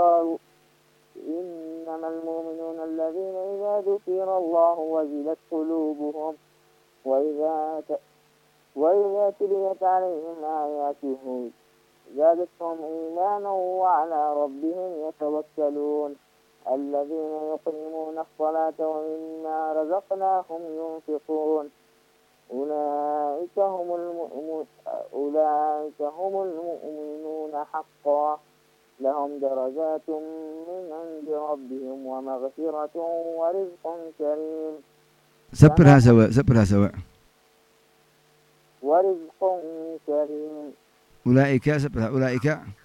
إنما المؤمنون الذين إذا ذكر الله وجلت قلوبهم وإذا تليت عليهم آياته زادتهم إيمانا وعلى ربهم يتوكلون الذين يقيمون الصلاة ومما رزقناهم ينفقون أولئك هم المؤمنون حقا لهم درجات من عند ربهم ومغفرة ورزق كريم. زبرها سواء ورزق كريم. أولئك زبرها أولئك